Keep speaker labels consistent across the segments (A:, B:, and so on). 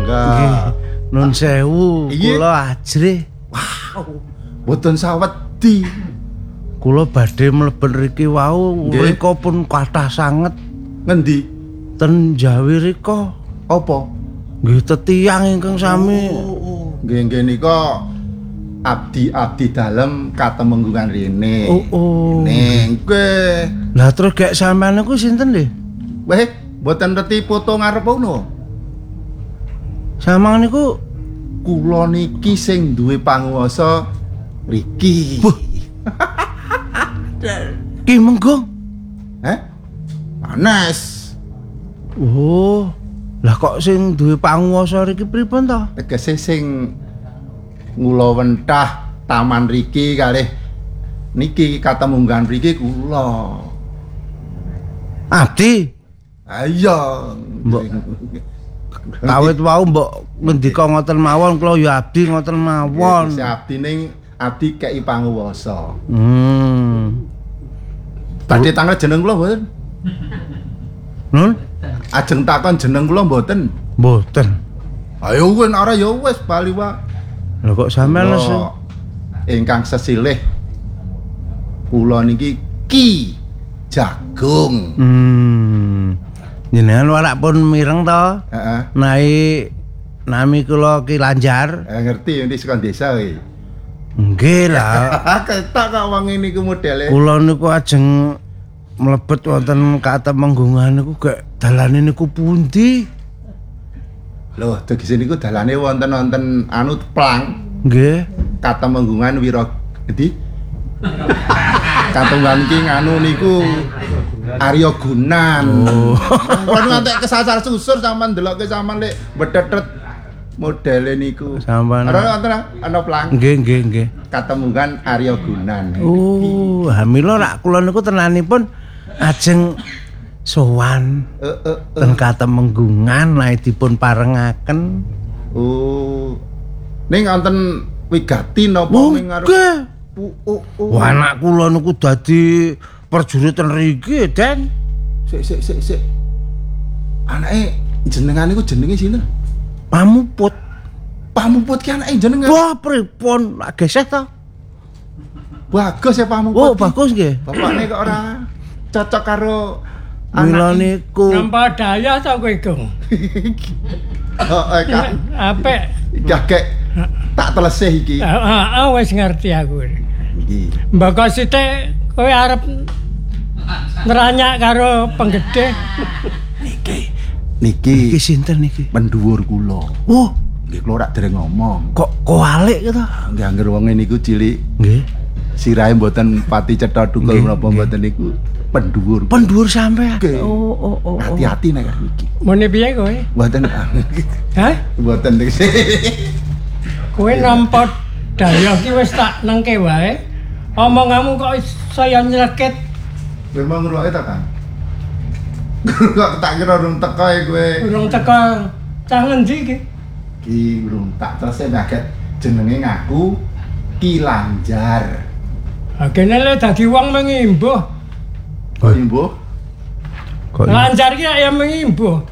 A: mangga.
B: Nun sewu, kula ajrih.
A: Wow. Mboten sawedi.
B: Kula badhe mlebet riki wau, mrika pun kathah sanget.
A: Ngendi?
B: Ten Jawi rika.
A: Apa?
B: Nggih tetiang ingkang sami.
A: Nggih nika abdi dalem katemenggungan rene. Nggih.
B: Lah terus gek sampean niku sinten nggih?
A: Weh, mboten ngerti foto ngarep ngono.
B: Samang niku
A: kula niki sing duwe panguwasa mriki.
B: Ki Menggong.
A: Anes.
B: Oh. Lah kok sing duwe panguwasa riki pripun to?
A: Tegese sing ngulawentah taman riki kalih niki katemunggan mriki kula.
B: Abdi.
A: Ayo.
B: Mbok kawit wau mbok ngendika ngoten mawon kula ya abdi ngoten mawon.
A: Si abdi ning abdi kei panguwasa. Badhe tanglet jeneng kula mboten?
B: Nun?
A: Ajeng takon jeneng kula mboten?
B: Mboten.
A: Ayo wen ora ya wis bali wae.
B: Lha kok sampean
A: ingkang sesilih kula niki Ki Jagung.
B: Jenengan warak pun mireng to?
A: Heeh.
B: Nami kula Ki Lanjar.
A: Ngerti ini saka desa iki.
B: Nggih lah.
A: Ketok kok wong niku modele.
B: Kula niku ajeng mlebet wonten katemenggungan niku gek dalane niku pundi?
A: Loh, tegese niku dalane wonten anu plang.
B: Nggih.
A: Katemenggungan Wira endi? Katemenggungan iki nganu niku Arya Gunan. Kuwi ngantek kesasar susur sampean ndelokke sampean lek betetet modele niku.
B: Sampean.
A: Ana plang.
B: Nggih.
A: Katemenggungan Arya Gunan.
B: Oh, hamila rak kula niku tenanipun ajeng sowan ten katemenggungan lae dipun parengaken.
A: Oh. Ning wonten wigati napa ning ngarep?
B: Wah, anak kula niku dadi prajurit ten riki, Den.
A: Sik. Anake jenengan niku jenenge sinten?
B: Pamuput.
A: Pamuput ki anake jenengan.
B: Wah, pripun? Lak geseh to?
A: Bagus ya Pamuput.
B: Oh, bagus nggih.
A: Bapakne kok ora cocok karo
B: mila niku.
C: Nampa daya to kowe, Gong.
A: Kak.
C: Apik.
A: Gagek tak telesih iki.
C: Heeh, wis ngerti aku.
A: Iki.
C: Mbok sithik kowe arep nranyak karo penggede.
A: Niki
B: Sinten niki?
A: pendhuwur kula.
B: Oh,
A: Nggih kula ora dereng ngomong.
B: kok alik to?
A: Nggih anggere wong niku cilik.
B: Nggih.
A: Sirahe mboten pati cetha tunggal menapa mboten niku pendhuwur.
B: Pendhuwur sampean.
A: Okay.
B: Oh.
A: Hati-hati nek iki.
C: Mune piye kowe?
A: Mboten.
C: Hah?
A: Mboten tegese.
C: Kowe nampa daya ki wis tak nengke wae. Omonganmu kok saya nyrekit.
A: Memang ngroke ta, Kang? Kok tak kira urung teko kowe.
C: Urung teko cah ngendi iki?
A: Ki urung tak terus ngaget jenenge ngaku Ki Lanjar.
C: Ha kene le dadi wong mengimbuh.
A: Kok imbuh?
C: Lanjar ki ya mengimbuh.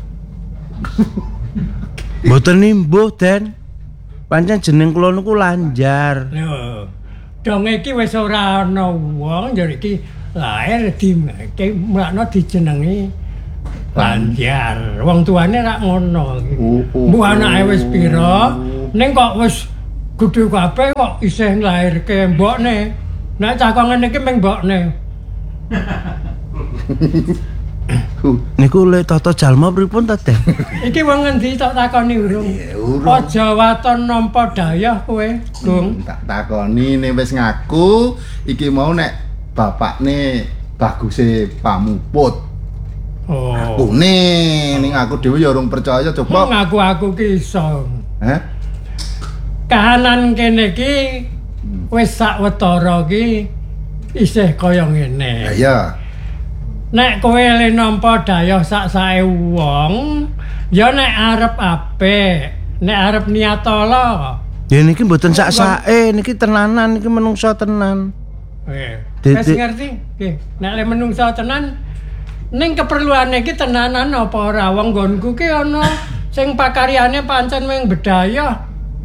B: Mboten nimbuh, Den. Pancen jeneng kula niku Lanjar.
C: Lho, dong iki wis ora ana wong ya iki lair dimake mulakno dijenengi Lanjar. Wong tuane rak ngono iki. Mbok anake wis pira? Ning kok wis gedhe kabeh kok isih nglairke mbokne. Nek cah kok ngene iki mung mbokne.
B: Niku le tata jalma pripun ta, Den?
C: Iki wong ngendi tak takoni urung. Aja waton nampa dayah kowe, Gung.
A: Tak takoni nek wis ngaku iki mau nek bapakne baguse Pamuput.
C: Oh.
A: Akune ning aku dhewe ya urung percaya coba.
C: Ngaku-aku ki iso.
A: Hah?
C: Kahanan kene ki wis sawetara ki isih kaya ngene.
A: Ya.
C: Nek kowe le nampa dayah sak-sake wong, ya nek arep apik, nek arep niat ala.
B: Ya niki mboten sak-sake, niki tenanan, niki menungsa tenan.
C: Wis ngerti? Nggih, nek le menungsa tenan ning keperluane iki tenanan apa ora wong nggonku ki ana sing pakaryane pancen ming bedaya.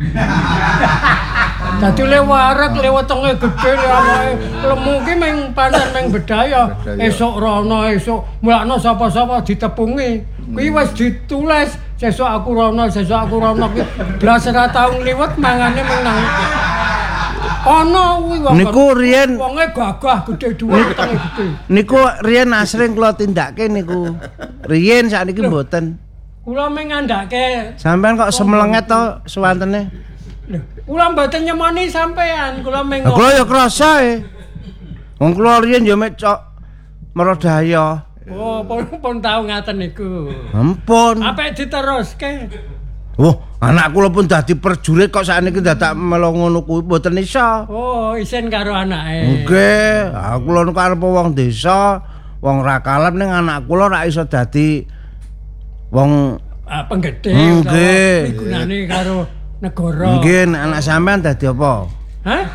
C: Dadi le wareg le wetenge gedhe le awake lemu ki ming pancen ming bedaya. Esuk rono esuk mulakno sapa-sapa ditepungi. Kuwi wis ditulis sesuk aku rono ki blas ora tau ngliwet mangane ming nang ana kuwi wong.
B: Niku riyen
C: wonge gagah gedhe dhuwur wetenge gedhe.
B: Niku riyen asring kula tindake niku. Riyen sakniki mboten.
C: Kula ming ngandhake.
B: Sampeyan kok semelenget to suwantene?
C: Lho, kula mboten nyemoni sampean, kula ming.
B: Kula ya krasa e. Wong kula riyen ya mek cok Merodaya.
C: Oh, pun tau ngaten niku.
B: Ampun.
C: Apik diteruske.
B: Oh, anak kula pun dadi prajurit kok sakniki dadak melo ngono kuwi mboten iso.
C: Oh, isin karo anake.
B: Nggih, aku lho arep wong desa, wong ra kalem ning anak kula ra iso dadi wong
C: penggede
B: nggih.
C: migunani karo negara.
B: Nggih, anak sampean dadi apa?
C: Hah?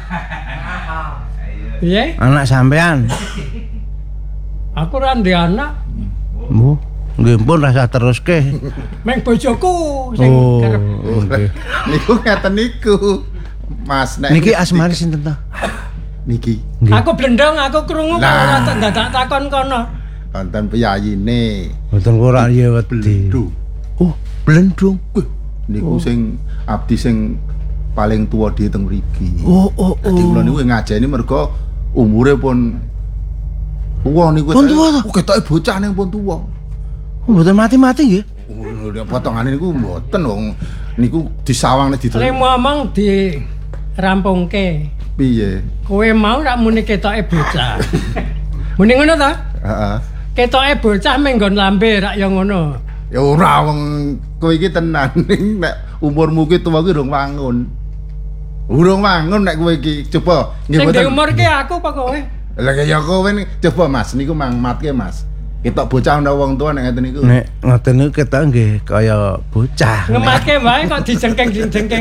C: Piye?
B: Anak sampean.
C: Aku ra ndek anak.
B: Bu, nggih pun rasa teruske.
C: Meng bojoku sing kerep.
B: Nggih.
A: Niku ngeten niku. Mas nek
B: Niki asmane sinten to?
A: niki
C: Aku blendong, aku krungu kok ora dadak takon kono.
A: wonten piyayine.
B: Mboten ora ya wedi.
A: Blendung.
B: Oh, blendung.
A: Niku sing abdi sing paling tua di teng mriki.
B: Oh.
A: Dadi kula niku ngajeni mergo umure pun tuwa niku.
B: Pun tuwa to?
A: Ketoke bocah ning pun tuwa.
B: Mboten mati-mati nggih.
A: Potongane niku mboten wong niku disawangne didol.
C: Le ngomong di rampungke.
A: Piye?
C: Kowe mau rak muni ketoke bocah. Muni ngono ta?
A: Heeh.
C: Ketoke bocah menggon lambe rak ya ngono.
A: Ya ora wong kowe iki tenan ning nek umurmu ki tuwa ki urung wangun. Urung wangun nek kowe iki coba
C: Sing di umur ki aku apa kowe?
A: Lah ya kowe coba Mas niku mangmatke Mas. Ketok bocah ana wong tua nek ngeten niku.
B: Nek ngoten niku ketok nggih kaya bocah.
C: Ngematke wae kok dijengkeng-jengkeng.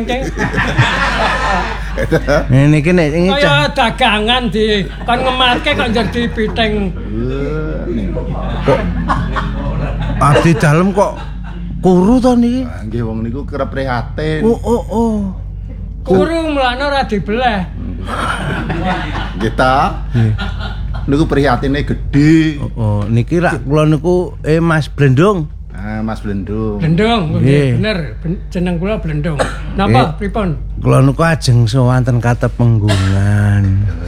B: Niki nek
C: Kaya dagangan di kon ngematke kok jadi piting.
B: kok abdi dalem kok kuru to niki.
A: Nggih wong niku kerep prihatin.
B: Oh.
C: Kurung mulane ora dibeleh.
A: Kita niku prihatine gedhe.
B: Oh, niki rak kula niku Mas Blendung.
A: Ah, Mas Blendung.
C: Blendong,
B: Nggih.
C: bener. Jeneng kula Blendong. Napa pripun?
B: Kula niku ajeng sowanten Katepenggungan.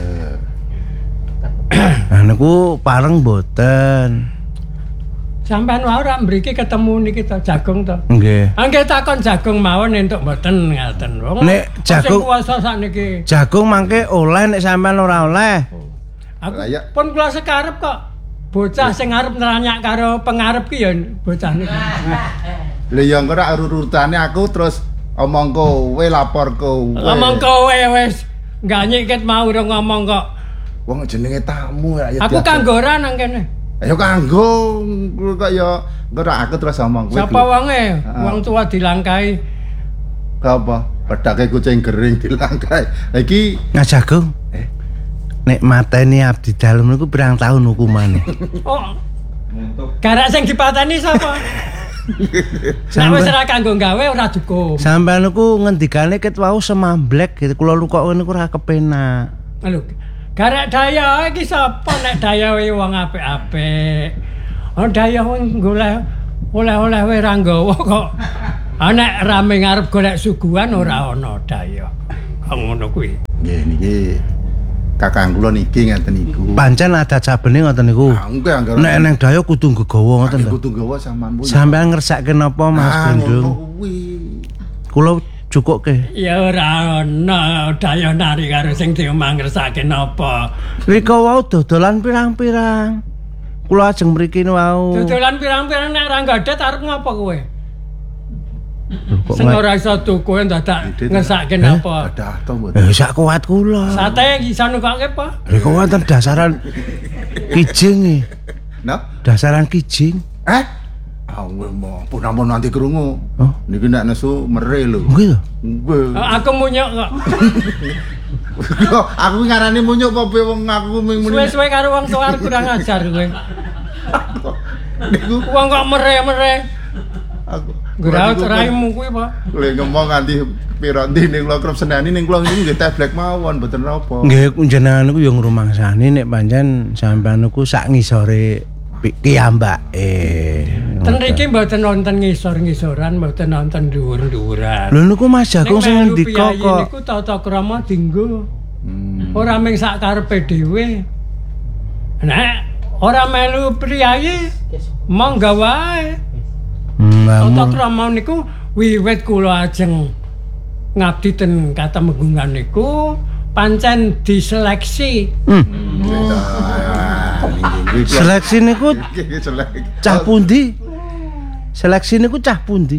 B: Nah niku pareng mboten.
C: Sampeyan wae ora mriki ketemu niki to jagung to.
B: Nggih.
C: Angge takon jagung mawon entuk mboten ngaten. Wong
B: Nek jagung-
C: sing kuwasa sakniki.
B: Jagung mangke oleh nek sampean ora oleh.
C: Aku
A: Lah, ya.
C: pun kula sekarep kok. Bocah sing arep neranyak karo pengarep ki ya bocah niki.
A: Lha ya engko rak urutane aku terus omong kowe lapor kowe.
C: Ngomong kowe wis ganyik mau urung ngomong kok.
A: Wong jenenge tamu ya.
C: Aku kanggo ora nang kene.
A: Ayo kanggo kok ya engko rak aku terus omong kowe.
C: Sapa wonge? Wong tua dilangkai.
A: Apa? Pedake kucing gering dilangkai. Iki
B: Jagung. Nek mateni abdi dalem niku pirang tahun hukumane?
C: Oh. Garak sing dipateni sapa? Nek wis ora kanggo gawe ora cukup.
B: Sampeyan niku ngendikane ket wau semamblek gitu. Kula lu kok niku ora kepenak.
C: Lho, garak daya iki sapa nek daya wong apik-apik. Oh daya wong golek oleh-oleh wae ra nggawa kok. Nek rame ngarep golek suguhan ora ana daya. Kok ngono kuwi.
A: nggih niki kakang kula niki ngeten niku.
B: Pancen adat sabene ngoten niku.
A: Engko anggar.
B: Nek eneng daya kudu nggawa ngoten to.
A: kudu gawa sampean.
B: Sampeyan ngersake napa Mas Blendung? Kula cukukke.
C: Ya ora ana daya nari karo sing diomangresake napa.
B: Rika wau dodolan pirang-pirang. Kula ajeng mriki wau.
C: Dodolan pirang-pirang nek ora gadet arep ngapa kowe?
B: Kok
C: Sing ora iso tuku dadak ngesake napa?
A: Adah to mboten.
B: sak kuat kula.
C: Sate iso nukokke apa?
B: Rika wonten dasaran kijing.
A: Nah,
B: Dasaran kijing.
A: Pun nanti krungu.
B: Oh.
A: Niki nek nesu mere lho.
B: Nggih to.
A: Nggih.
C: Aku munyuk kok.
A: Aku ngarani munyuk apa wong aku ming muni.
C: Suwe-suwe karo wong tuwa kurang ajar kowe.
A: Niku
C: Wong kok mere-mere.
A: aku
C: Graut raimu kuwi, Pak.
A: Lek ngomong nganti pira ndi ning kula krep seneni ning kula niku nggih teblek mawon mboten napa.
B: Nggih njenengan niku ya ngrumangsani nek pancen sampean niku sak ngisore kiyambake.
C: Ten mriki mboten wonten ngisor-ngisoran, mboten wonten dhuwur-dhuwuran.
B: Lho niku Mas Jagung sing ngendika kok.
C: Niku tata krama dienggo. Ora mung sak karepe dhewe. Nek ora melu priyayi monggo wae. Tata krama niku wiwit kula ajeng ngabdi ten Katemenggungan niku pancen diseleksi.
B: Seleksi niku cah pundi? Seleksi niku cah pundi?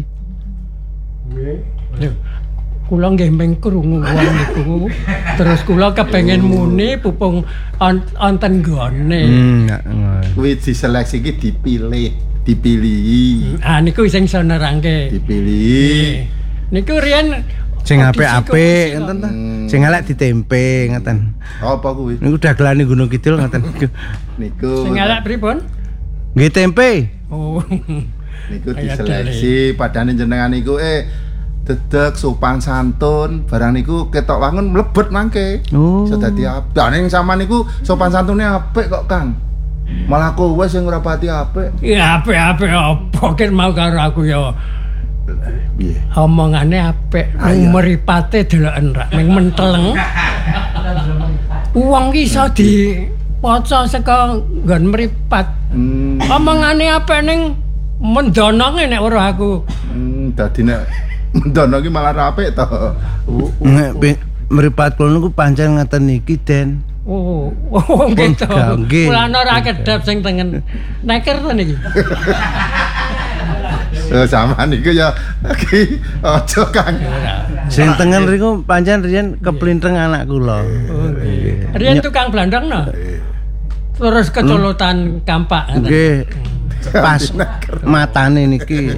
C: Lho, kula nggih mung krungu wong niku. Terus kula kepengin muni pupung wonten nggone.
A: Kuwi diseleksi iki dipilih.
C: Ah niku sing iso nerangke.
A: Dipilih.
C: Niku riyen
B: Sing apik-apik ngoten ta. Sing elek ditempe ngoten.
A: Apa kuwi?
B: Niku dagelane Gunung Kidul ngoten niku.
A: Niku.
C: Sing elek pripun?
B: Nggih tempe.
C: Oh.
A: Niku diseleksi padane jenengan niku dedeg sopan santun barang niku ketok wangun mlebet mangke. Iso dadi apik. Ning sampean niku sopan santune apik kok, Kang. Malah kowe sing ora pati apik.
C: Ya apik-apik apa ken mau karo aku ya.
A: Piye?
C: Omongane apik, mripate deloken rak ning menteleng. Wong ki iso dipaca saka nggon mripat. Omongane apik ning mendononge nek weruh aku.
A: Dadi nek mendono ki malah apik to.
B: Nek mripat kula niku pancen ngaten iki, Den.
C: Oh, gitu. Mulane ora kedap sing tengen. Neker to niki.
A: Sama niku ya aja Kang.
B: Sing tengen riku pancen riyen keplintreng anak kula.
C: Riyen tukang blandang no. Terus kecolotan kampak.
B: Nggih. Pas matane niki.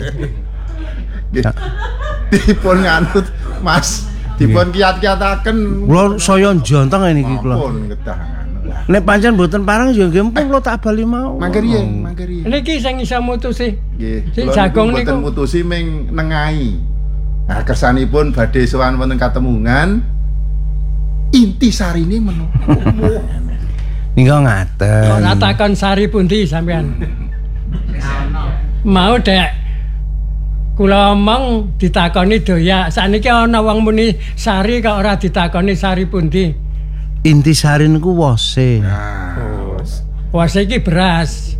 A: Dipun nganut Mas, dipun kiat-kiataken.
B: Kula saya njontong niki kula.
A: Pun kedah.
B: Nek pancen mboten parang ya nggih empung kula tak bali mau.
A: Mangke riye.
C: Niki sing iso mutusi.
A: Nggih.
C: Sing Jagung niku
A: mboten mutusi ming nengahi. Nah, kersanipun badhe sowan wonten Katemunggan. Inti sarine menapa?
B: Nika ngaten.
C: ora takon sari pundi sampean. Mau dek kula omong ditakoni doyak. Sakniki ana wong muni sari kok ora ditakoni sari pundi.
B: Intisari niku wose.
C: Wose iki beras.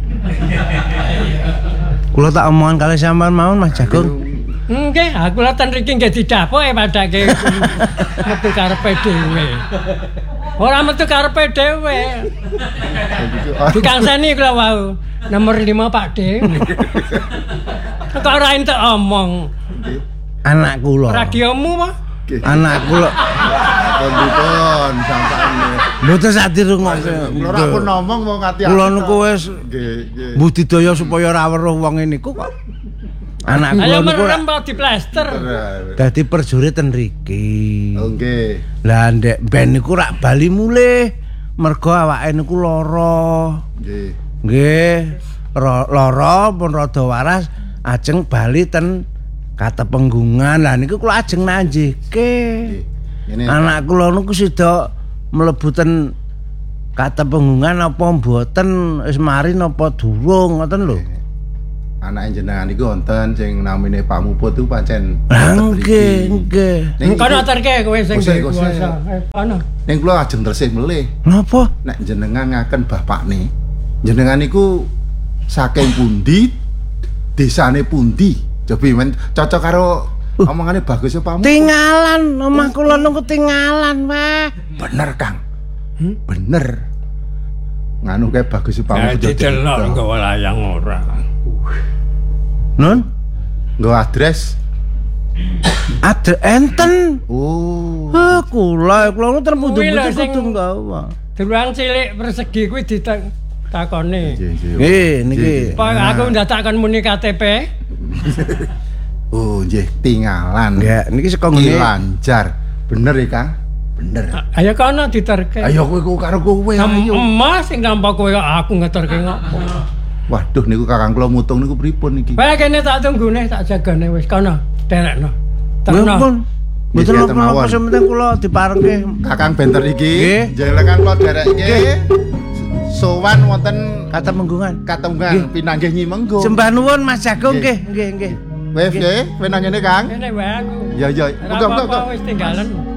B: Kula tak omongan kali sampean mawon Mas Jagung.
C: Nggih, aku lha ten riki nggih didapoke padake metu karepe dhewe. Ora metu karepe dhewe. Dikangseni kula wau. Nomor 5 Pak De. Kok ora entuk omong.
B: Anak kula.
C: Radiomu apa?
B: Anak kula.
A: Pun sampane.
B: Mboten sak dirungokke.
A: Ora pun ngomong mau ngati.
B: Kula niku wis
A: nggih.
B: budidaya supaya ora weruh wong niku kok. Anak kula
C: niku
B: niku
C: merem diplester.
B: dadi perjurit ten riki.
A: Oh nggih.
B: Lah ndek ben niku rak bali mulih mergo awake niku lara.
A: Nggih.
B: Nggih, lara pun rada waras ajeng bali ten Katemenggungan. Lah niku kula ajeng nanjike. Anak kula niku sida mlebu ten Katemenggungan apa mboten wis mari napa durung ngoten lho.
A: Anak jenengan niku wonten sing namine Pak Muput itu pancen.
B: Nggih, nggih.
C: Kono aturke kowe sing kuwasa. Kono.
A: Ning kula ajeng tresih melih.
B: Napa?
A: Nek jenengan ngaken bapakne, jenengan niku saking pundi, desane pundi? Cobi men cocok karo omongane bagusnya Pak Muput.
B: Tinggalan, omah kula niku tinggalan, Pak.
A: Bener, Kang. Bener. Nganu kae bagusnya Pak Muput.
C: Didelok nggawa layang ora.
B: Nun?
A: Nggo adres.
B: Ada enten.
A: Oh.
B: Kula nu terpundi-pundi kudu nggawa.
C: Durang cilik persegi kuwi ditakoni.
B: Nggih, niki.
C: Pak aku ndak takon muni KTP.
A: Oh, nggih, tinggalan.
B: Nggih, niki saka ngene.
A: Lancar. Bener ya, Kang? Bener.
C: Ayo kono diterke.
A: Ayo kowe karo kowe ayo.
C: Emas sing nampa kowe aku ngeterke ngopo.
A: Waduh niku Kakang kula mutung niku pripun iki?
C: Wae kene tak tunggune tak jagane wis kono derekno. Terno.
B: Mboten napa sementing kula diparengke.
A: Kakang benter iki.
B: Nggih.
A: Njenengan kula derekke. Sowan wonten
B: Katembunggan.
A: pinanggih Nyi Menggo.
B: Sembah nuwun Mas Jagung nggih.
A: Wes nggih, penang ngene Kang.
C: Kene wae aku.
A: Ya.
C: Monggo. Wis tinggalen.